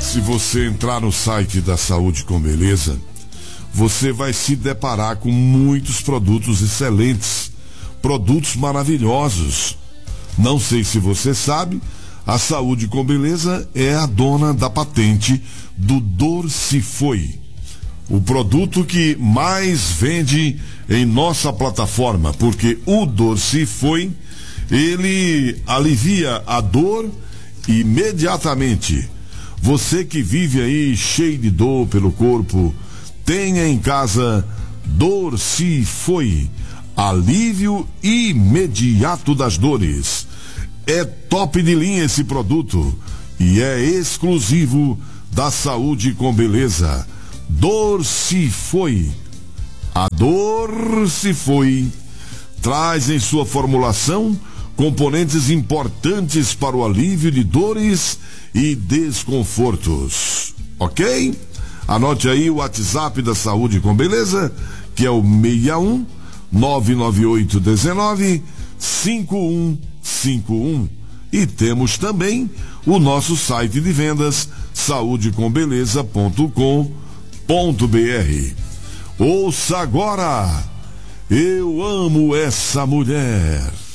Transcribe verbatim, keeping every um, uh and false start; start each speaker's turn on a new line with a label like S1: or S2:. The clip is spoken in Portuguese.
S1: Se você entrar no site da Saúde com Beleza, você vai se deparar com muitos produtos excelentes, produtos maravilhosos. Não sei se você sabe, a Saúde com Beleza é a dona da patente do Dorcifoi, o produto que mais vende em nossa plataforma, porque o Dorcifoi, ele alivia a dor imediatamente. Você que vive aí cheio de dor pelo corpo, tenha em casa Dorcifoi, alívio imediato das dores. É top de linha esse produto e é exclusivo da Saúde com Beleza. Dorcifoi. A Dorcifoi traz em sua formulação componentes importantes para o alívio de dores e desconfortos. Ok? Anote aí o WhatsApp da Saúde com Beleza, que é o seis um nove nove oito um nove cinco um cinco um. E temos também o nosso site de vendas, saúde com beleza ponto com ponto br. Ouça agora! Eu amo essa mulher.